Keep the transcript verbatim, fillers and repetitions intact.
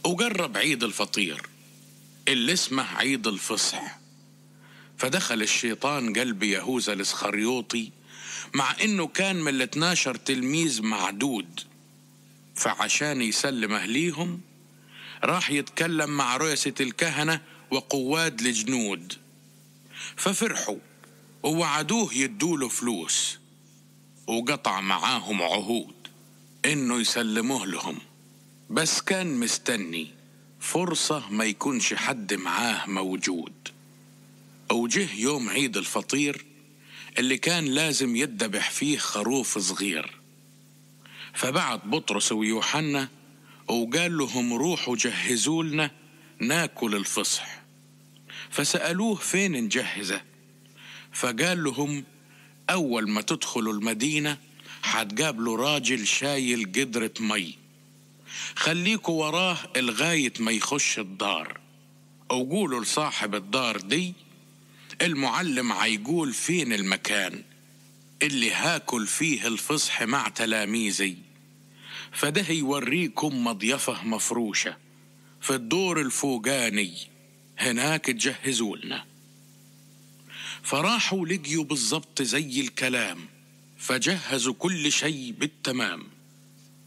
وقرب عيد الفطير اللي اسمه عيد الفصح. فدخل الشيطان قلب يهوذا الاسخريوطي مع انه كان من الاثناشر تلميذ معدود، فعشان يسلم اهليهم راح يتكلم مع رؤساء الكهنة وقواد الجنود، ففرحوا ووعدوه يدوله فلوس، وقطع معاهم عهود انه يسلموه لهم، بس كان مستني فرصة ما يكونش حد معاه موجود. وجه يوم عيد الفطير اللي كان لازم يذبح فيه خروف صغير، فبعت بطرس ويوحنا وقال لهم روحوا جهزوا لنا ناكل الفصح. فسألوه فين نجهزه، فقال لهم أول ما تدخلوا المدينة حتقابلوا راجل شايل قدرة مي، خليكوا وراه لغاية ما يخش الدار، وقولوا لصاحب الدار دي المعلم عيقول فين المكان اللي هاكل فيه الفصح مع تلاميذي، فده يوريكم مضيفة مفروشة في الدور الفوقاني، هناك تجهزوا لنا. فراحوا لقيوا بالضبط زي الكلام، فجهزوا كل شيء بالتمام.